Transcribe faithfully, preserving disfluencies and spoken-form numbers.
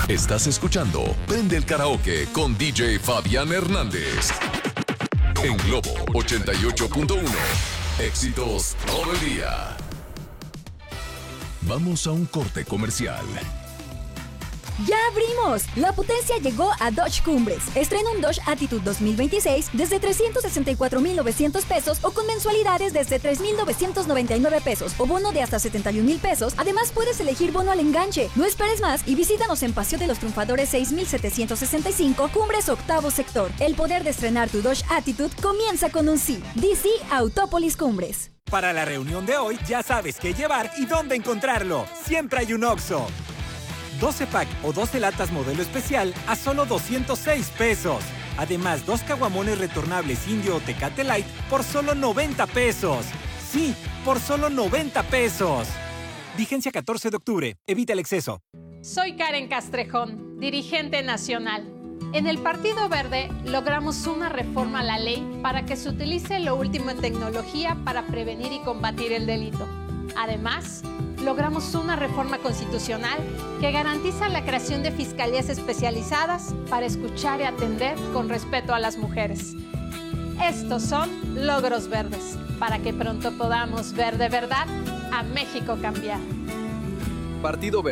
Estás escuchando Prende el Karaoke con D J Fabián Hernández. En Globo ochenta y ocho punto uno. Éxitos todo el día. Vamos a un corte comercial. ¡Ya abrimos! La potencia llegó a Dodge Cumbres. Estrena un Dodge Attitude dos mil veintiséis desde trescientos sesenta y cuatro mil novecientos pesos o con mensualidades desde tres mil novecientos noventa y nueve pesos o bono de hasta setenta y un mil pesos. Además, puedes elegir bono al enganche. No esperes más y visítanos en Paseo de los Triunfadores seis mil setecientos sesenta y cinco, Cumbres, octavo sector. El poder de estrenar tu Dodge Attitude comienza con un sí. D C Autópolis Cumbres. Para la reunión de hoy, ya sabes qué llevar y dónde encontrarlo. Siempre hay un Oxxo. doce pack o doce latas modelo especial a solo doscientos seis pesos. Además, dos caguamones retornables Indio o Tecate Light por solo noventa pesos. Sí, por solo noventa pesos. Vigencia catorce de octubre. Evita el exceso. Soy Karen Castrejón, dirigente nacional. En el Partido Verde logramos una reforma a la ley para que se utilice lo último en tecnología para prevenir y combatir el delito. Además, logramos una reforma constitucional que garantiza la creación de fiscalías especializadas para escuchar y atender con respeto a las mujeres. Estos son logros verdes, para que pronto podamos ver de verdad a México cambiar. Partido Verde.